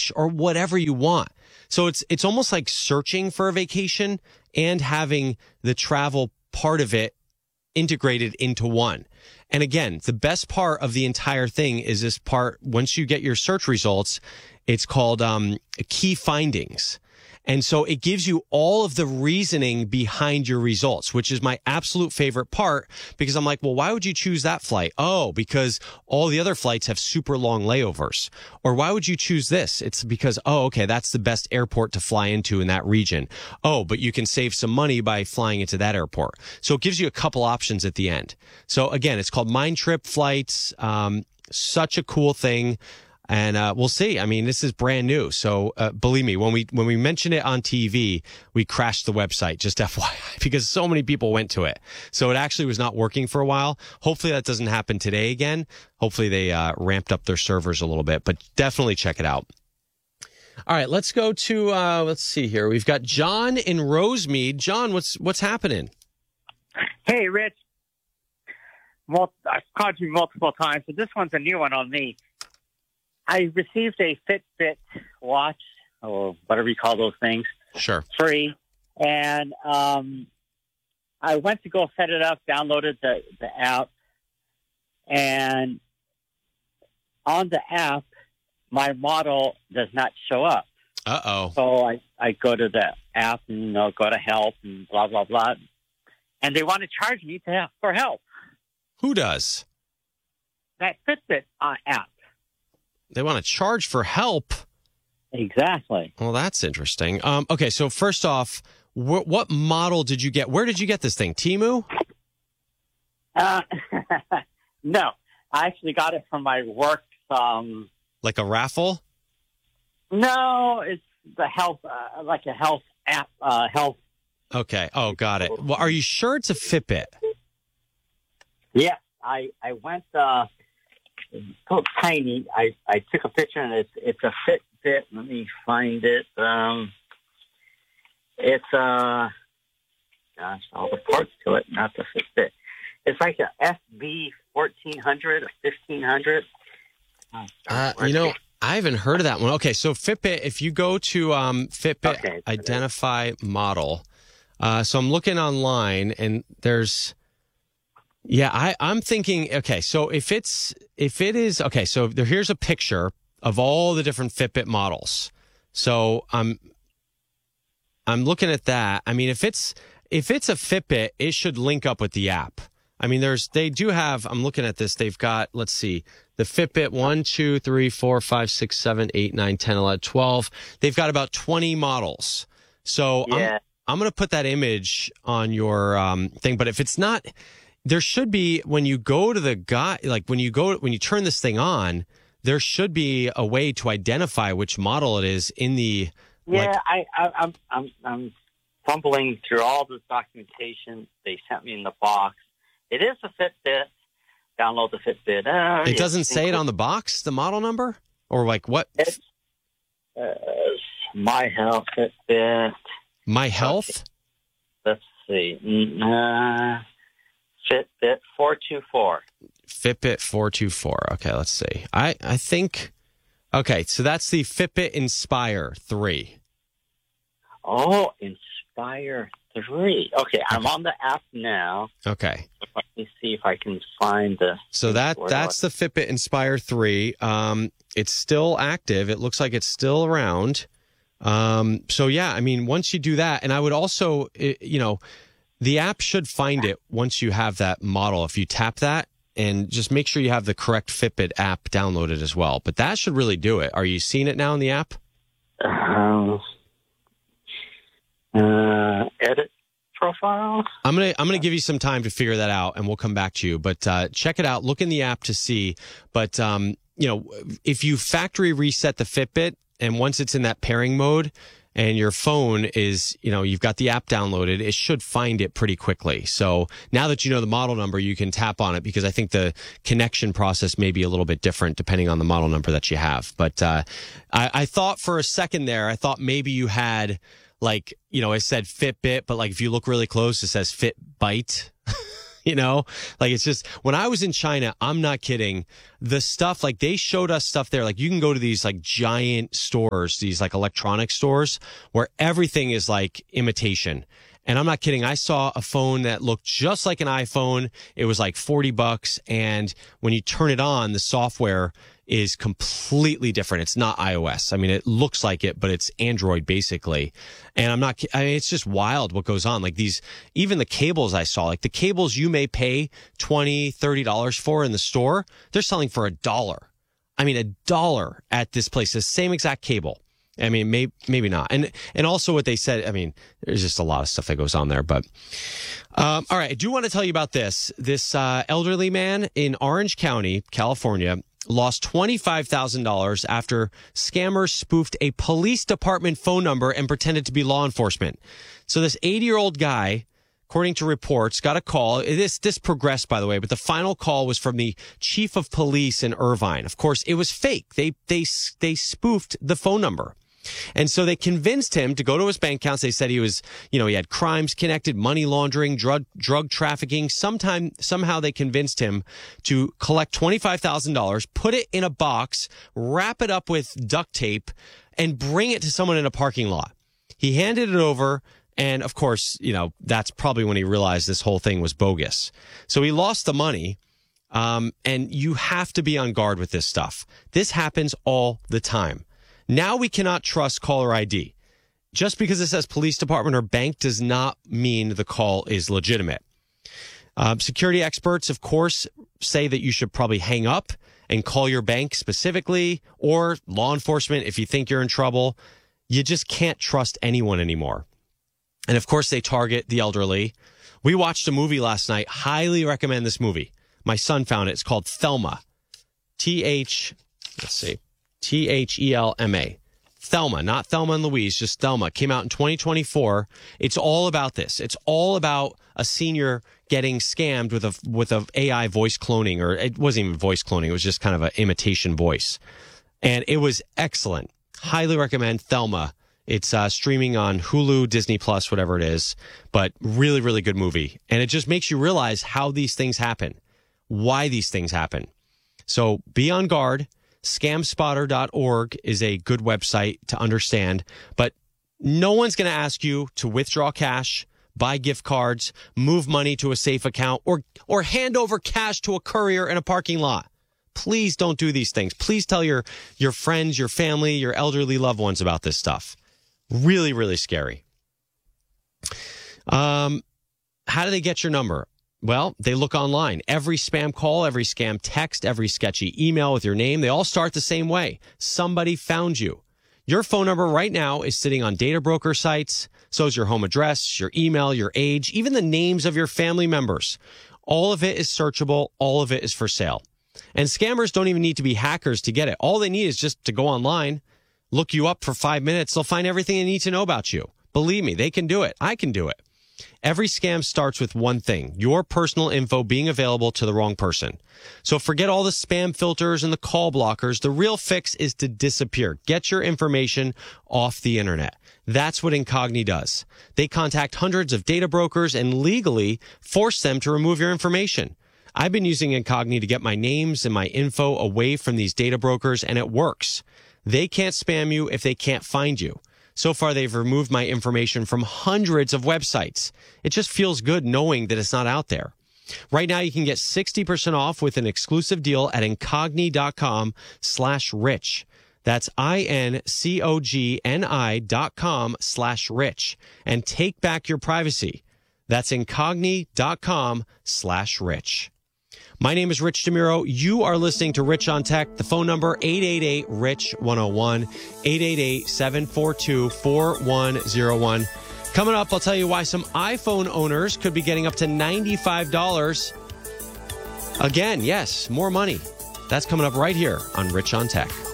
beach or whatever you want. So it's almost like searching for a vacation and having the travel part of it integrated into one. And again, the best part of the entire thing is this part. Once you get your search results, it's called key findings. And so it gives you all of the reasoning behind your results, which is my absolute favorite part, because I'm like, well, why would you choose that flight? Oh, because all the other flights have super long layovers. Or why would you choose this? It's because, oh, okay, that's the best airport to fly into in that region. Oh, but you can save some money by flying into that airport. So it gives you a couple options at the end. So again, it's called Mindtrip Flights. Such a cool thing. And we'll see. I mean, this is brand new. So believe me, when we mention it on TV, we crashed the website, just FYI, because so many people went to it. So it actually was not working for a while. Hopefully that doesn't happen today again. Hopefully they ramped up their servers a little bit, but definitely check it out. All right, let's go to, let's see here. We've got John in Rosemead. John, what's happening? Hey, Rich. Well, I've called you multiple times, but this one's a new one on me. I received a Fitbit watch, or whatever you call those things. Sure. Free. And I went to go set it up, downloaded the app, and on the app, my model does not show up. Uh-oh. So I go to the app and go to help and blah, blah, blah. And they want to charge me for help. Who does? That Fitbit app. They want to charge for help. Exactly. Well, that's interesting. Okay, so first off, what model did you get? Where did you get this thing? Temu? No, I actually got it from my work. Like a raffle? No, it's the health, like a health app. Health. Okay. Oh, got it. Well, are you sure it's a Fitbit? Yeah, I went. It's so tiny. I took a picture, and it's a Fitbit. Let me find it. It's gosh, all the parts to it, not the Fitbit. It's like a FB 1400 or 1500. I haven't heard of that one. Okay, so Fitbit. If you go to Fitbit identify model, so I'm looking online, and there's. Yeah, I'm thinking, okay, so if it is, okay, so here's a picture of all the different Fitbit models. So I'm looking at that. I mean, if it's a Fitbit, it should link up with the app. I mean, they do have, I'm looking at this, they've got, let's see, the Fitbit 1, 2, 3, 4, 5, 6, 7, 8, 9, 10, 11, 12. They've got about 20 models. So yeah. I'm going to put that image on your thing, but if it's not... There should be, when you go to the guy, like when you turn this thing on, there should be a way to identify which model it is in the. Yeah, I'm fumbling through all this documentation they sent me in the box. It is a Fitbit. Download the Fitbit. It doesn't say it on the box, the model number, or like what? It's My Health Fitbit. My Health. Okay. Let's see. Fitbit 424. Fitbit 424. Okay, let's see. I think. Okay, so that's the Fitbit Inspire 3. Oh, Inspire 3. Okay, I'm on the app now. Okay. Let me see if I can find the. So that's the Fitbit Inspire 3. It's still active. It looks like it's still around. So yeah, I mean, once you do that, and I would also, the app should find it once you have that model. If you tap that, and just make sure you have the correct Fitbit app downloaded as well. But that should really do it. Are you seeing it now in the app? Edit profile. I'm gonna give you some time to figure that out, and we'll come back to you. But check it out. Look in the app to see. But if you factory reset the Fitbit, and once it's in that pairing mode, and your phone is, you've got the app downloaded, it should find it pretty quickly. So now that you know the model number, you can tap on it, because I think the connection process may be a little bit different depending on the model number that you have. But I thought for a second there, I thought maybe you had, like, it said Fitbit, but like if you look really close, it says Fitbite. You know, like it's just when I was in China, I'm not kidding. The stuff like they showed us stuff there, like you can go to these like giant stores, these like electronic stores where everything is like imitation. And I'm not kidding. I saw a phone that looked just like an iPhone. It was like $40. And when you turn it on, the software is completely different. It's not iOS. I mean, it looks like it, but it's Android basically. And I mean, it's just wild what goes on. Like these, even the cables I saw, like the cables you may pay $20, $30 for in the store, they're selling for $1. I mean, $1 at this place, the same exact cable. I mean, maybe not. And also what they said, I mean, there's just a lot of stuff that goes on there. But all right, I do want to tell you about this. This elderly man in Orange County, California, lost $25,000 after scammers spoofed a police department phone number and pretended to be law enforcement. So this 80-year-old guy, according to reports, got a call. This progressed, by the way, but the final call was from the chief of police in Irvine. Of course, it was fake. They spoofed the phone number. And so they convinced him to go to his bank accounts. They said he was, he had crimes connected, money laundering, drug trafficking. Somehow they convinced him to collect $25,000, put it in a box, wrap it up with duct tape, and bring it to someone in a parking lot. He handed it over. And of course, that's probably when he realized this whole thing was bogus. So he lost the money. And you have to be on guard with this stuff. This happens all the time. Now we cannot trust caller ID. Just because it says police department or bank does not mean the call is legitimate. Security experts, of course, say that you should probably hang up and call your bank specifically or law enforcement if you think you're in trouble. You just can't trust anyone anymore. And of course, they target the elderly. We watched a movie last night. Highly recommend this movie. My son found it. It's called Thelma. Thelma. Thelma, not Thelma and Louise, just Thelma. Came out in 2024. It's all about this. It's all about a senior getting scammed with a AI voice cloning, or it wasn't even voice cloning. It was just kind of an imitation voice. And it was excellent. Highly recommend Thelma. It's streaming on Hulu, Disney Plus, whatever it is, but really, really good movie. And it just makes you realize how these things happen, why these things happen. So be on guard. Scamspotter.org is a good website to understand, but no one's going to ask you to withdraw cash, buy gift cards, move money to a safe account, or hand over cash to a courier in a parking lot. Please don't do these things. Please tell your friends, your family, your elderly loved ones about this stuff. Really, really scary. How do they get your number? Well, they look online. Every spam call, every scam text, every sketchy email with your name, they all start the same way. Somebody found you. Your phone number right now is sitting on data broker sites. So is your home address, your email, your age, even the names of your family members. All of it is searchable. All of it is for sale. And scammers don't even need to be hackers to get it. All they need is just to go online, look you up for 5 minutes. They'll find everything they need to know about you. Believe me, they can do it. I can do it. Every scam starts with one thing, your personal info being available to the wrong person. So forget all the spam filters and the call blockers. The real fix is to disappear. Get your information off the internet. That's what Incogni does. They contact hundreds of data brokers and legally force them to remove your information. I've been using Incogni to get my names and my info away from these data brokers, and it works. They can't spam you if they can't find you. So far, they've removed my information from hundreds of websites. It just feels good knowing that it's not out there. Right now, you can get 60% off with an exclusive deal at Incogni.com/rich. That's INCOGNI.com/rich. And take back your privacy. That's Incogni.com/rich. My name is Rich DeMuro. You are listening to Rich on Tech. The phone number, 888-RICH-101, 888-742-4101. Coming up, I'll tell you why some iPhone owners could be getting up to $95. Again, yes, more money. That's coming up right here on Rich on Tech.